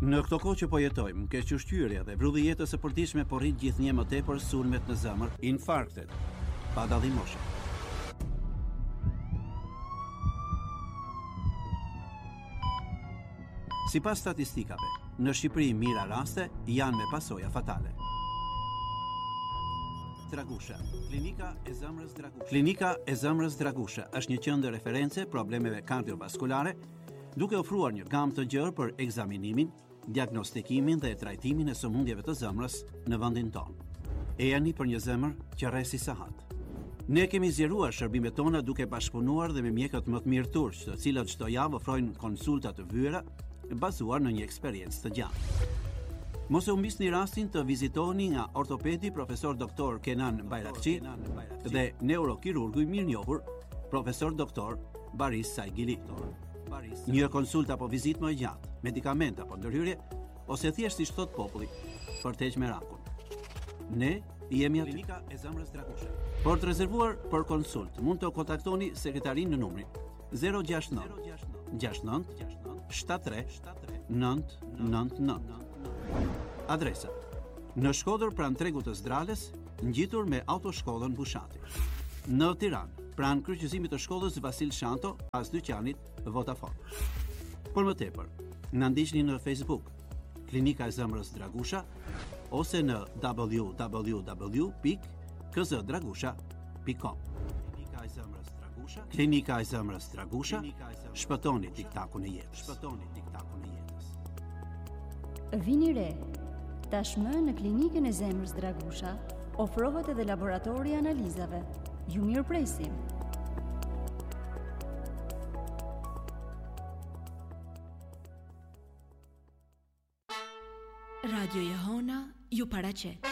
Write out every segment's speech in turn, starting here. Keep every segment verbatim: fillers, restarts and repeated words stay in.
Në këto kohë që po jetojmë, kequshqyrja dhe vrulli i jetës së përditshme po rrit gjithnjë më tepër sulmet në zemër, infarktet, pa dallim moshe. Sipas statistikave, në Shqipëri mira raste janë me pasoja fatale. Dragusha, klinika e zemrës Dragusha. Klinika e zemrës Dragusha është një qendër referencë problemeve kardiovaskulare, duke ofruar një gamë të gjerë për ekzaminimin, diagnostikimin dhe trajtimin e sëmundjeve të zemrës në vendin tonë. E jani për një zemër që rresi sahat. Ne kemi zgjeruar shërbimet tona duke bashkëpunuar dhe me mjekët më të mirë turq, të cilët çdo javë ofrojnë konsulta të vëra bazuar në një eksperiencë të gjatë. Mos e humbisni rastin të vizitoni nga ortopedi profesor doktor Kenan Bayrakçi dhe neurokirurgu i mirënjohur profesor doktor Baris Saigili. Një konsulta apo vizitë më e gjatë, medikament apo ndërhyrje, ose thjesht siç thot populli, për të heqë merakun. Ne jemi aty. Klinika e zemrës Dragusha. Për të rezervuar për konsult, mund të kontaktoni sekretarin në numrin zero gjasht nëntë gjasht nëntë shtatëdhjetë tre nëntë nëntë nëntë. Adresa: në Shkodër pranë Tregut të Zdrales, ngjitur me autoshkollën Bushati. Në Tiranë, pranë kryqëzimit të shkollës Vasil Shanto, pas dyqanit Vodafone. Por më tepër, na ndiqni në Facebook, Klinika e zemrës Dragusha, ose në w w w pikë k z dragusha pikë com. Klinika e zemrës Dragusha, Klinika e zemrës Dragusha, shpëtoni tiktakun e jetës. Shpëtoni tiktakun e jetës. Vini re. Tashmë në Klinikën e zemrës Dragusha ofrohet edhe laboratori i analizave. Ju mirë presim. Radio Jehona ju paraqet.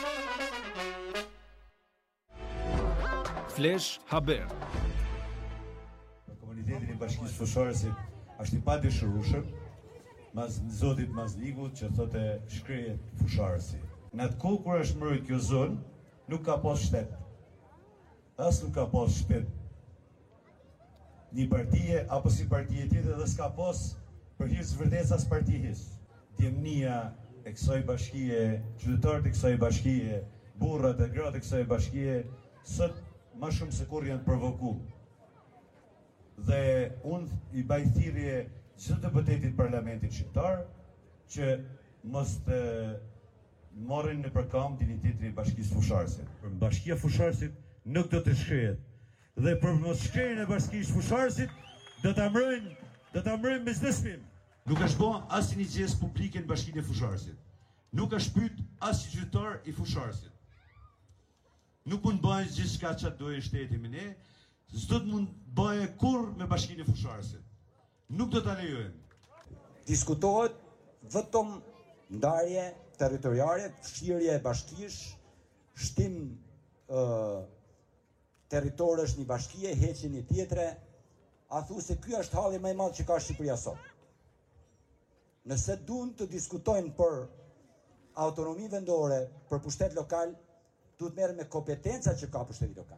Flash Haber. Në komunitetin e bashkisë fushare është i padëshirueshëm, mas zotit Mazligut që thotë shkrehet fusharësi. Në atë kohë kur është mërë kjo zonë, nuk ka pas shtet. As nuk ka pas shtet një partije apo si partije tjetër dhe s'ka pas për hir të vërtetës as partijës. Djemnia e kësaj bashkie, qytetarët e kësaj bashkie, burrat e gratë e kësaj bashkie, sot më shumë se kur janë provokuar. Dhe unë i baj thirrje çdo deputetit parlamentit shqiptar që mos të morrin në përkam dinjitetin e bashkisë fusharëse. Për bashkia fusharësit nuk do të shkrehet. Dhe për mos shkrenjën e bashkisë fusharësit do ta mbrojnë, do ta mbrojnë biznesin. Nuk është bën asnjë një gjestë publike në bashkinë e fusharësit. Nuk është pyet asnjë qytetar i fusharësit. Nuk mund bëjë gjithçka çfarë dojë shteti me ne, s'do të mund bëjë kurrë me bashkinë e fusharësit. Nuk do ta lejojmë. Diskutohet vetëm ndarje territoriale, fshirje e bashkisë, shtim ë territorësh një bashkie, heqje një tjetre, a thu se ky është halli më i madh që ka Shqipëria sot. Nëse duan të diskutojnë për autonomi vendore, për pushtet lokal, duhet merren me kompetencat që ka pushteti lokal.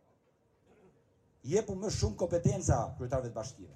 Jepu më shumë kompetenca kryetarëve të bashkive.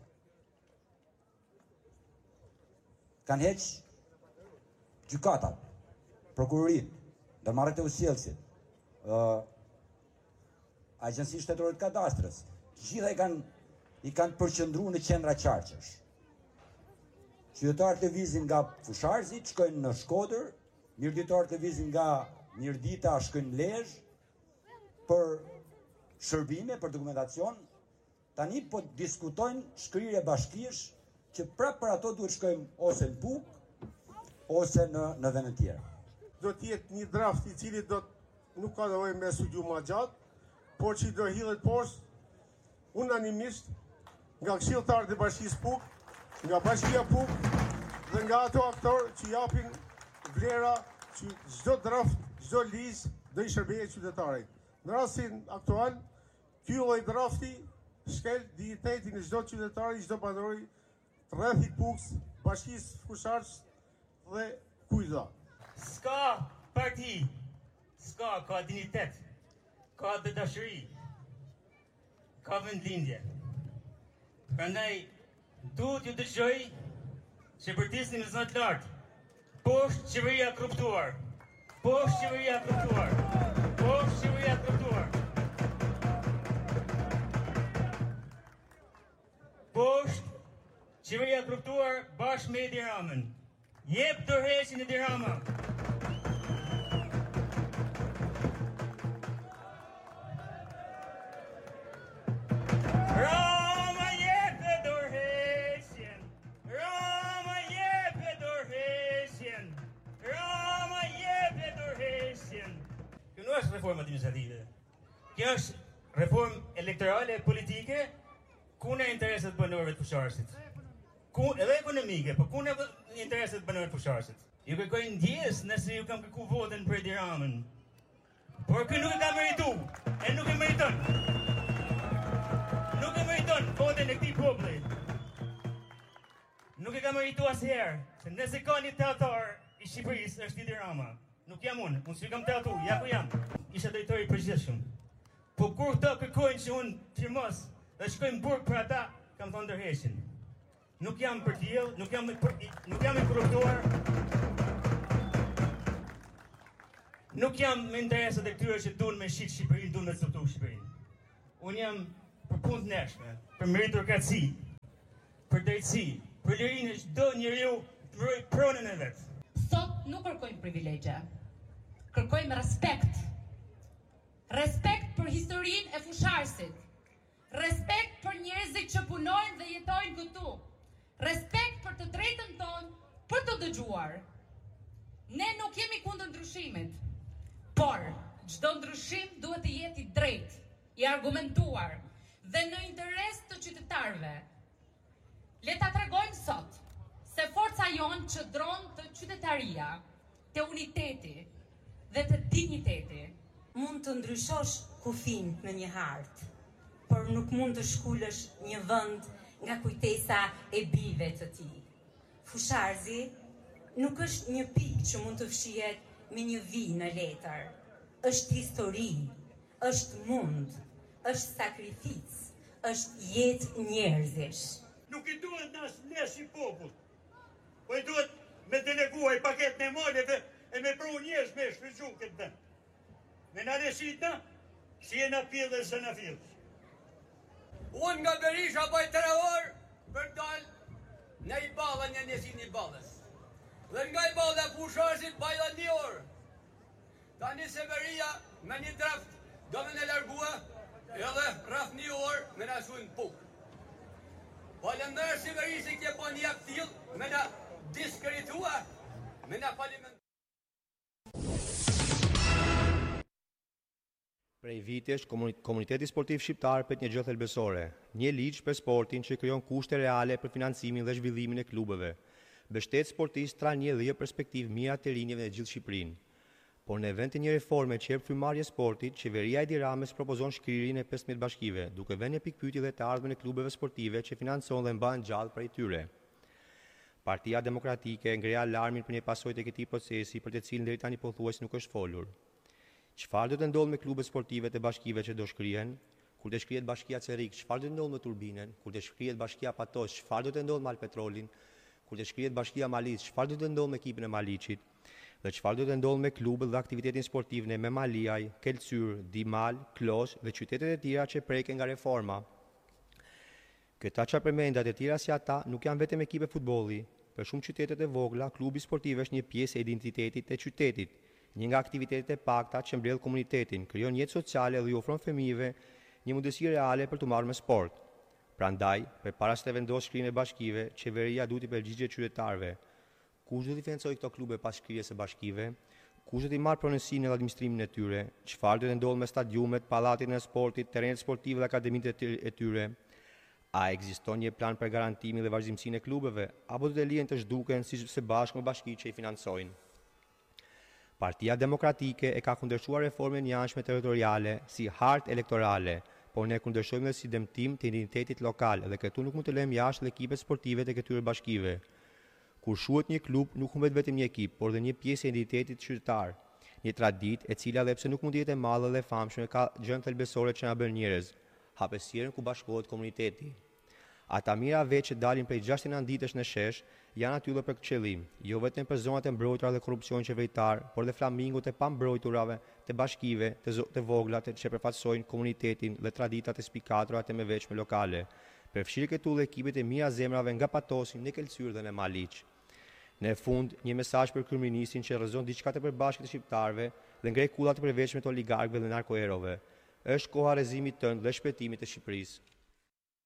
Kanë heq gjykatat, prokurorit, ndërmarrjet e usjellësit, ë Agjencia Shtetërore të Kadastrës, të gjitha i kanë i kanë përqendruar në qendra qarqesh. Qytetarët lëvizin nga fusharësit, shkojnë në Shkodër, mirëditarët lëvizin nga Mirdita, shkojnë në Lezhë për shërbime, për dokumentacion. Tani po diskutojnë shkrirje bashkish që prapë për ato duhet shkojmë ose në Buk, ose në në vende të tjera. Do të jetë një draft i cili do nuk ka nevojë me studiu më gjatë, por që do hidhet poshtë unanimisht nga këshilltarët e bashkisë Puk, nga bashkia Puk dhe nga ato aktorë që japin vlera që çdo draft, çdo lizë do i shërbejë qytetarit. Në rastin aktual, ky lloj drafti shkel dignitetin e çdo qytetari, çdo banori të rrethit Puks, bashkisë fusharës dhe kujda. S'ka parti, s'ka ka dignitet, ka dhe dashuri, ka vendlindje. Prandaj duhet ju dëgjoj që përtisni me zot lart Poshtë qeveria korruptuar. Poshtë qeveria korruptuar. Poshtë qeveria korruptuar. Poshtë qeveria korruptuar bashkë me Edi Ramën. Jep dorëheqjen Edi Rama. Rama jep dorëheqjen. Rama jep dorëheqjen. Rama jep dorëheqjen. Kjo nuk është reforma administrative. Kjo është reformë elektorale politike. Ku në intereset banorëve të fusharësit? Ku edhe ekonomike, po ku në intereset banorëve të fusharësit? Ju kërkoj ndjes nëse ju kam kërku votën për Edi Ramën. Por kë nuk e ka meritu, e nuk e meriton. Nuk e meriton votën e këtij populli. Nuk e ka meritu asherë, se nëse ka një teatar i Shqipërisë është Edi Rama. Nuk jam unë, unë s'ju kam teatu, ja ku jam. Isha drejtori i përgjithshëm. Po kur këta kërkojnë që unë firmos dhe shkojmë burg për ata, kam thonë ndërheqin. Nuk jam për tjell, nuk jam nuk jam i korruptuar. Nuk jam me interesat e këtyre që duan me shit Shqipërinë, duan me coptu Shqipërinë. Unë jam për punë të ndershme, për meritokraci, për drejtësi, për lirinë e çdo njeriu të vrojë pronën e vet. Sot nuk kërkojmë privilegje. Kërkojmë respekt. Respekt për historinë e fusharësit. Respekt për njerëzit që punojnë dhe jetojnë këtu. Respekt për të drejtën tonë për të dëgjuar. Ne nuk jemi kundër ndryshimit, por çdo ndryshim duhet të jetë i drejtë, i argumentuar dhe në interes të qytetarëve. Le ta tregojmë sot se forca jonë çdron të qytetaria, të uniteti dhe të digniteti. Mund të ndryshosh kufin në një hartë, por nuk mund të shkullësh një vend nga kujtesa e bijve të tij. Fusharzi nuk është një pikë që mund të fshihet me një vi në letër. Është histori, është mund, është sakrificë, është jetë njerëzish. Nuk i duhet na nesh i popull, po i duhet me deleguar paketën e moleve e me pru njerëz me shfrytzu këtë vend. Me na leshitna, si e na pjellë dhe se na fillë. Unë nga Berisha baj tre orë për dalë në i balën një njësin i balës. Dhe nga i balë dhe fusharësit baj dhe një orë. Ta një Severia me një draft do me në largua edhe rraf një orë me në shujnë pukë. Falëndër Severisi kje po një aktil me në diskritua, me në falimentar. Prej vitesh, komuniteti sportiv shqiptar pet një gjë thelbësore, një ligj për sportin që krijon kushte reale për financimin dhe zhvillimin e klubeve. Mbështet sportistë tra një dhe perspektivë mira të rinjeve në gjithë Shqipërinë. Por në vend të një reforme që jep frymarrje sportit, qeveria e Edi Ramës propozon shkrirjen e pesëmbëdhjetë bashkive, duke vënë një pikpyetje dhe të ardhmen e klubeve sportive që financon dhe mbahen gjallë prej tyre. Partia Demokratike ngre alarmin për një pasojë të këtij procesi për të cilin deri tani pothuajse nuk është folur. Çfarë do të ndodhë me klubet sportive të bashkive që do shkrihen? Kur të shkrihet bashkia Cerik, çfarë do të ndodhë me Turbinën? Kur të shkrihet bashkia Patos, çfarë do të ndodhë me Alpetrolin? Kur të shkrihet bashkia Malis, çfarë do të ndodhë me ekipin e Maliçit? Dhe çfarë do të ndodhë me klubet dhe aktivitetin sportiv në Memaliaj, Kelcyr, Dimal, Klos dhe qytetet e tjera që preken nga reforma? Këta çarpërmendat e tjera si ata nuk janë vetëm ekipe futbolli. Për shumë qytetet e vogla, klubi sportiv është një pjesë e identitetit të qytetit. Një nga aktivitetet e pakta që mbledh komunitetin, krijon jetë sociale dhe i ofron fëmijëve një mundësi reale për të marrë me sport. Prandaj, përpara se të vendosë shkrimin e bashkive, qeveria duhet të përgjigjë qytetarëve. Kush do t'i financojë këto klube pas shkrirjes së bashkive? Kush do t'i marrë pronësinë dhe administrimin e tyre? Çfarë do të ndodhë me stadiumet, pallatin e sportit, terrenet sportive dhe akademitë e tyre? A ekziston një plan për garantimin dhe vazhdimsinë e klubeve, apo do të lihen të zhduken si së bashku me bashkitë që i financojnë? Partia Demokratike e ka kundërshuar reformën jashtme territoriale si hartë elektorale, por ne kundërshojmë dhe si dëmtim të identitetit lokal dhe këtu nuk mund të lëmë jashtë ekipet sportive të këtyre bashkive. Kur shuhet një klub, nuk humbet vetëm një ekip, por dhe një pjesë e identitetit qytetar, një traditë e cila edhe pse nuk mund të jetë e madhe dhe e famshme ka gjëra thelbësore që na bën njerëz, hapësirën ku bashkohet komuniteti. Ata mira veç që dalin prej gjashtëdhjetë e nëntë ditësh në shesh janë aty edhe për këtë qëllim, jo vetëm për zonat e mbrojtura dhe korrupsion qeveritar, por dhe flamingot e pambrojturave të bashkive të, të vogla të që përfaqësojnë komunitetin dhe traditat e spikatura të mëveçme lokale. Përfshirë këtu dhe ekipet e mira zemrave nga Patosi, në Kelcyr dhe në Maliq. Në fund, një mesazh për kryeministin që rrezon diçka të përbashkët të shqiptarëve dhe ngrej kullat të përveçme të oligarkëve dhe narkoerove. Është koha rrezimit tënd dhe shpëtimit të Shqipërisë.